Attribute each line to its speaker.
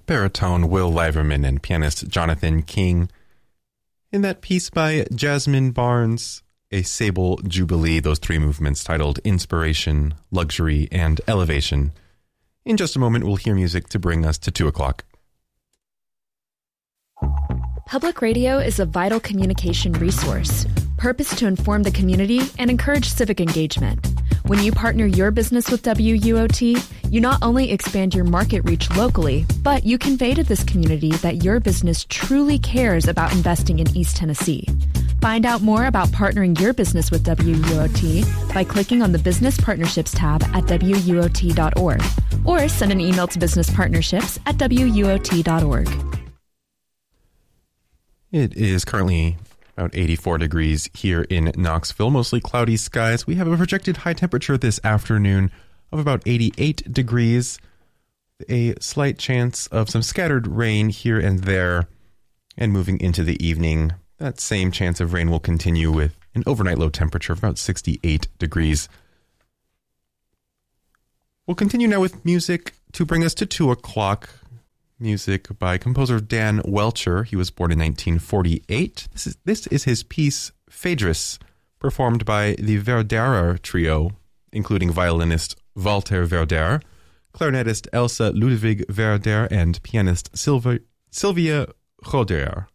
Speaker 1: baritone Will Liverman and pianist Jonathan King. In that piece by Jasmine Barnes, a Sable Jubilee, those three movements titled Inspiration, Luxury, and Elevation. In just a moment, we'll hear music to bring us to 2 o'clock.
Speaker 2: Public radio is a vital communication resource, purposed to inform the community and encourage civic engagement. When you partner your business with WUOT, you not only expand your market reach locally, but you convey to this community that your business truly cares about investing in East Tennessee. Find out more about partnering your business with WUOT by clicking on the Business Partnerships tab at WUOT.org or send an email to businesspartnerships@WUOT.org.
Speaker 1: It is currently about 84 degrees here in Knoxville, mostly cloudy skies. We have a projected high temperature this afternoon of about 88 degrees, a slight chance of some scattered rain here and there, and moving into the evening, that same chance of rain will continue with an overnight low temperature of about 68 degrees. We'll continue now with music to bring us to 2 o'clock. Music by composer Dan Welcher. He was born in 1948. This is his piece, Phaedrus, performed by the Verderer Trio, including violinist Walter Verder, clarinetist Elsa Ludwig Verder, and pianist Sylvia Roder.